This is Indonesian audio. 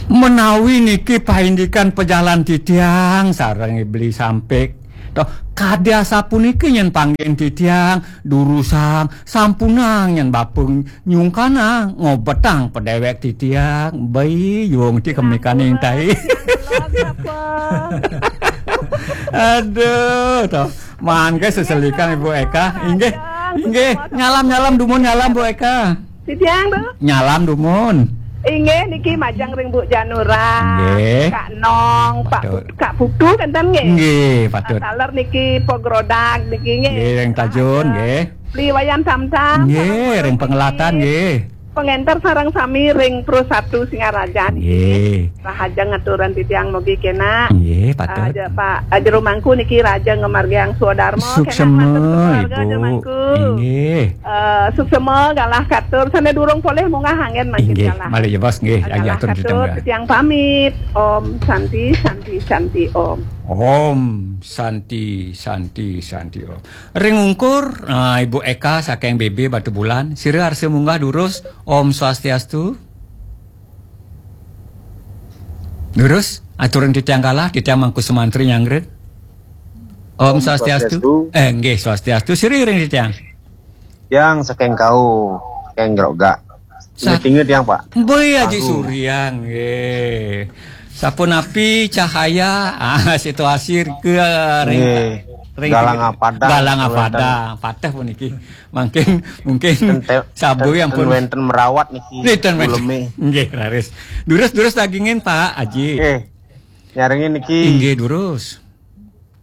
Menawi niki paindikan pejalan titiang sareng beli sampek. Toh kadya sapuniki yen panggen titiang durusang sampunang yen bapeng nyungkana ngobetang pedewek titiang bayi yung ti kemikane tai. Aduh, toh mangke seselikan Ibu Eka. Inggih, nyalam dumun nyalam Bu Eka. Titiang tuh. Nyalam dumun. Inggih niki majang ring Bu Janura, Nggih. Kak Nong, Kak Putu kanten nggih. Nggih, patut. Taler niki Pogrodak niki nggih. Nggih, ring Tajun nggih. Liwayan Samsam. Nggih, ring Pengelatan nggih. Pengenter sarang sami ring Pro 1 Singaraja nggih. Rahaja ngaturan titiang mugi kena. Nggih, patut. Aja Pak Ajero mangku niki raja ngemargiang Sudarmo Suksema Ibu. Nggih. Suksema galah katur sane durung poleh munggah hangen makin Nggih, galah. malih ya Bos nggih, Galah agi atur katur ditembak. titiang pamit. Om Santi Om. Om Santi Om. Ring ungkur Ibu Eka saking BB Batu Bulan, sira arep munggah durus Om Swastiastu. Durus aturan titiang kalah titiang mangku semantri nyanggrek. Om Swastiastu. Nggih Swastiastu sira ring titiang. Yang saking kau saking groga. Inget yang Pak. Boy Haji Suryang nggih. Sapun api cahaya situasi ke ring Galang Padang patah pun iki mungkin sabu yang pun wenten merawat niki nggih laris durus dagingin Pak Haji nyaringin niki nggih durus